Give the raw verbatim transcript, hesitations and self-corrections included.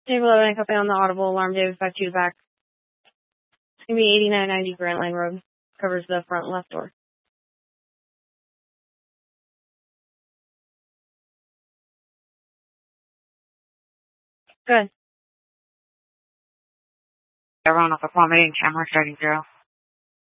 Table eleven, copy on the audible alarm, David five two back. It's going to be eighty-nine ninety Grant Lane Road. Covers the front left door. Good. Everyone off accommodating camera starting zero.